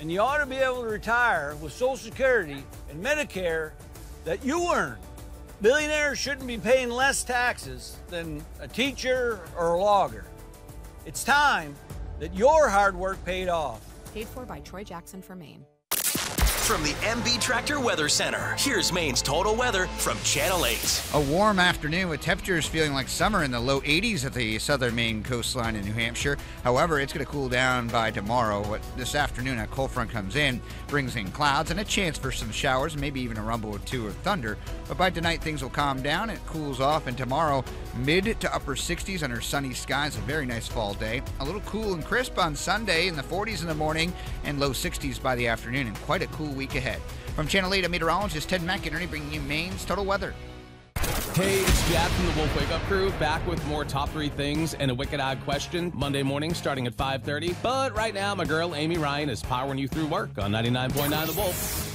and you ought to be able to retire with Social Security and Medicare that you earn. Billionaires shouldn't be paying less taxes than a teacher or a logger. It's time that your hard work paid off. Paid for by Troy Jackson for Maine. From the MB Tractor Weather Center, here's Maine's total weather from Channel 8. A warm afternoon with temperatures feeling like summer in the low 80s at the southern Maine coastline in New Hampshire. However, it's going to cool down by tomorrow. This afternoon, a cold front comes in, brings in clouds and a chance for some showers, maybe even a rumble or two of thunder. But by tonight, things will calm down. It cools off, and tomorrow, mid to upper 60s under sunny skies. A very nice fall day. A little cool and crisp on Sunday in the 40s in the morning and low 60s by the afternoon, and quite a cool week ahead. From Channel 8, I'm meteorologist Ted McInerney bringing you Maine's total weather. Hey, it's Jack from the Wolf Wake Up Crew, back with more top 3 things and a wicked odd question Monday morning starting at 5:30. But right now, my girl Amy Ryan is powering you through work on 99.9 The Wolf.